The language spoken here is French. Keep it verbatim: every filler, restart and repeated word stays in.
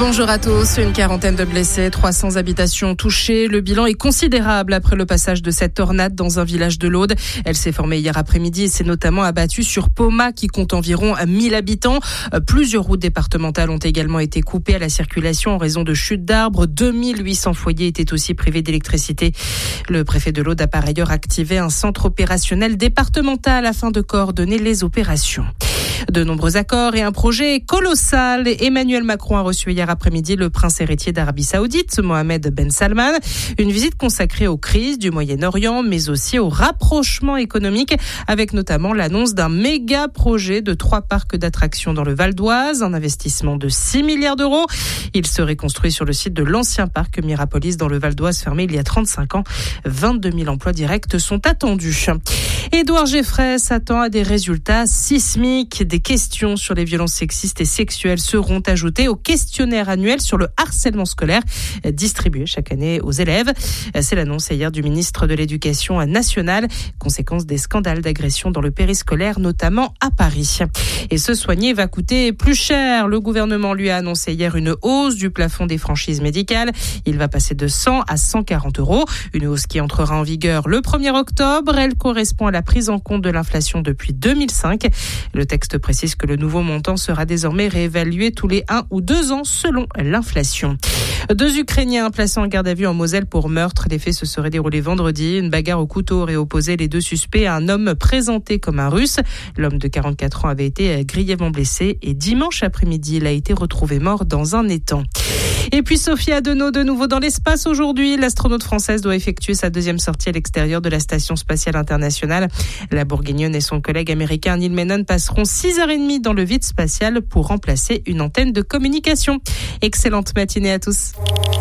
Bonjour à tous. Une quarantaine de blessés, trois cents habitations touchées. Le bilan est considérable après le passage de cette tornade dans un village de l'Aude. Elle s'est formée hier après-midi et s'est notamment abattue sur Poma qui compte environ mille habitants. Plusieurs routes départementales ont également été coupées à la circulation en raison de chutes d'arbres. deux mille huit cents foyers étaient aussi privés d'électricité. Le préfet de l'Aude a par ailleurs activé un centre opérationnel départemental afin de coordonner les opérations. De nombreux accords et un projet colossal. Emmanuel Macron a reçu hier après-midi le prince héritier d'Arabie Saoudite, Mohamed Ben Salman. Une visite consacrée aux crises du Moyen-Orient, mais aussi au rapprochement économique, avec notamment l'annonce d'un méga projet de trois parcs d'attractions dans le Val d'Oise, un investissement de six milliards d'euros. Il serait construit sur le site de l'ancien parc Mirapolis dans le Val d'Oise, fermé il y a trente-cinq ans. vingt-deux mille emplois directs sont attendus. Édouard Geffray s'attend à des résultats sismiques. Des questions sur les violences sexistes et sexuelles seront ajoutées au questionnaire annuel sur le harcèlement scolaire distribué chaque année aux élèves. C'est l'annonce hier du ministre de l'Éducation nationale, conséquence des scandales d'agression dans le périscolaire, notamment à Paris. Et se soigner va coûter plus cher. Le gouvernement lui a annoncé hier une hausse du plafond des franchises médicales. Il va passer de cent à cent quarante euros. Une hausse qui entrera en vigueur le premier octobre. Elle correspond à la prise en compte de l'inflation depuis deux mille cinq. Le texte précise que le nouveau montant sera désormais réévalué tous les un ou deux ans selon l'inflation. Deux Ukrainiens placés en garde à vue en Moselle pour meurtre. Les faits se seraient déroulés vendredi. Une bagarre au couteau aurait opposé les deux suspects à un homme présenté comme un Russe. L'homme de quarante-quatre ans avait été grièvement blessé et dimanche après-midi, il a été retrouvé mort dans un étang. Et puis Sophie Adenau de nouveau dans l'espace aujourd'hui. L'astronaute française doit effectuer sa deuxième sortie à l'extérieur de la Station spatiale internationale. La Bourguignonne et son collègue américain Neil Menon passeront six heures trente dans le vide spatial pour remplacer une antenne de communication. Excellente matinée à tous.